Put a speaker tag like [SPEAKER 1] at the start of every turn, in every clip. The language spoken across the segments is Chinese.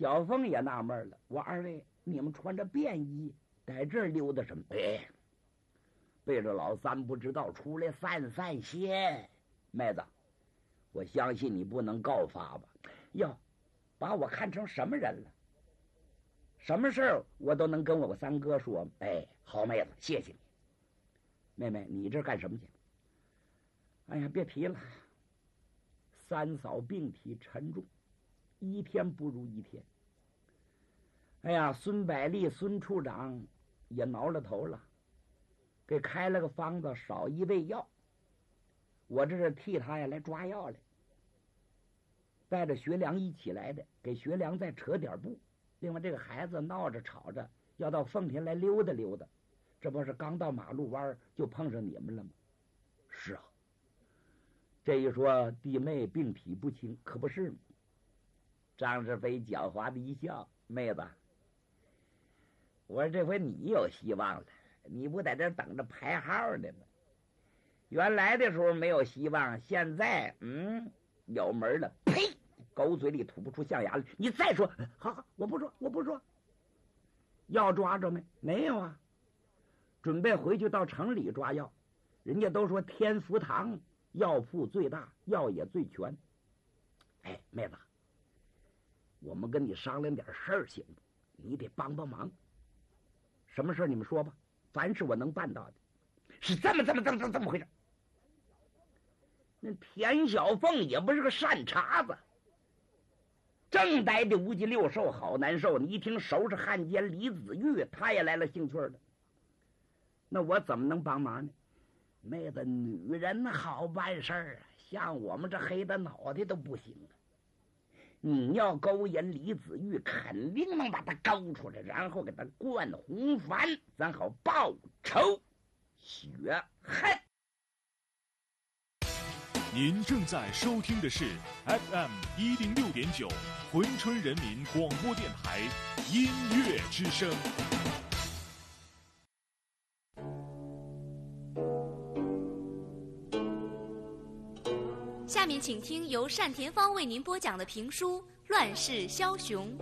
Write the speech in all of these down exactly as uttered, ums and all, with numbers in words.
[SPEAKER 1] 小凤也纳闷了，我二位你们穿着便衣在这儿溜达什么？哎，背着老三不知道出来散散心。妹子，我相信你不能告发吧？哟，把我看成什么人了？什么事儿我都能跟我三哥说。哎，好妹子，谢谢你。妹妹，你这干什么去？哎呀，别提了，三嫂病体沉重，一天不如一天。哎呀，孙百丽孙处长也挠了头了，给开了个方子，少一味药。我这是替他呀来抓药来，带着学良一起来的，给学良再扯点布。另外这个孩子闹着吵着要到奉田来溜达溜达，这不是刚到马路弯就碰上你们了吗？是啊，这一说弟妹病体不轻，可不是吗？张志飞狡猾的一笑，妹子，我说这回你有希望了，你不在这等着排号呢吗？原来的时候没有希望，现在嗯有门了。呸！狗嘴里吐不出象牙来。你再说，好好，我不说，我不说。药抓着没？没有啊。准备回去到城里抓药，人家都说天福堂药铺最大，药也最全。哎，妹子，我们跟你商量点事儿行不？你得帮帮忙。什么事儿你们说吧，凡是我能办到的。是这么这么这么这么这么回事。那田小凤也不是个善茬子，正待的无极六兽好难受。你一听收拾汉奸李子玉，他也来了兴趣的。那我怎么能帮忙呢？妹子，女人好办事儿啊，像我们这黑的脑袋都不行啊。你要勾引李子玉，肯定能把他勾出来，然后给他灌红矾，咱好报仇雪恨。
[SPEAKER 2] 您正在收听的是 F M 一零六点九珲春人民广播电台音乐之声。
[SPEAKER 3] 下面请听由单田芳为您播讲的评书《乱世枭雄》。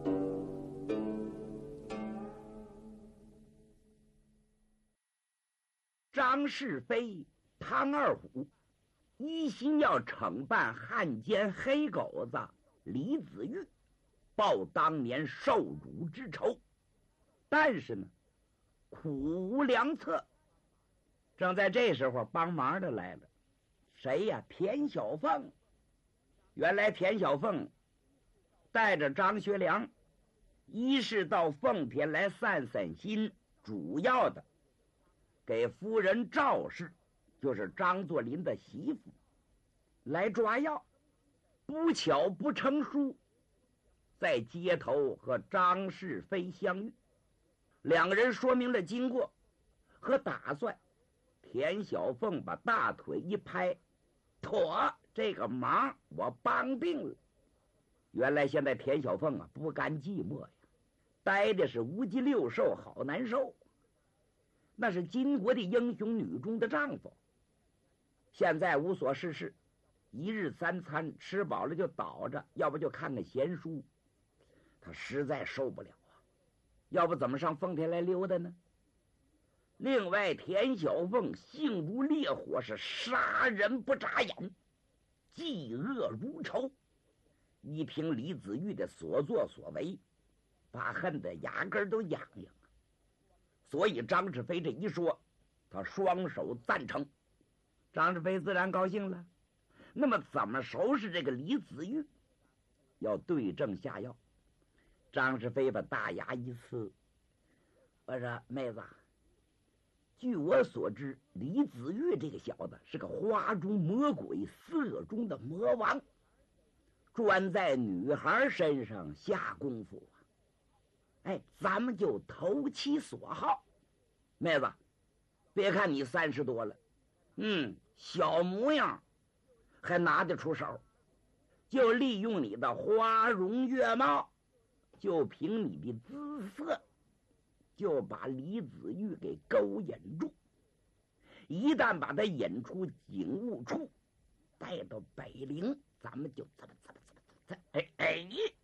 [SPEAKER 1] 张世飞、汤二虎一心要惩办汉奸黑狗子李子玉，报当年受辱之仇，但是呢苦无良策。正在这时候，帮忙的来了，谁呀？田小凤。原来田小凤带着张学良，一是到奉田来散散心，主要的给夫人赵氏，就是张作霖的媳妇，来抓药。不巧不成书，在街头和张世飞相遇，两个人说明了经过和打算。田小凤把大腿一拍，妥，这个忙我帮定了。原来现在田小凤啊不甘寂寞呀，待的是无极六兽好难受。那是金国的英雄女中的丈夫，现在无所事事，一日三餐吃饱了就倒着，要不就看看闲书。他实在受不了啊，要不怎么上奉田来溜达呢？另外田小凤性如烈火，是杀人不眨眼，嫉恶如仇。一听李子玉的所作所为，把恨得牙根都痒痒。所以张志飞这一说，他双手赞成。张志飞自然高兴了。那么怎么收拾这个李子玉？要对症下药。张志飞把大牙一呲，我说妹子，据我所知，李子玉这个小子是个花中魔鬼，色中的魔王，专在女孩身上下功夫啊。哎，咱们就投其所好。妹子，别看你三十多了，嗯，小模样还拿得出手，就利用你的花容月貌，就凭你的姿色，就把李子玉给勾引住。一旦把他引出警务处，带到北陵，咱们就怎么怎么怎么怎么，哎哎，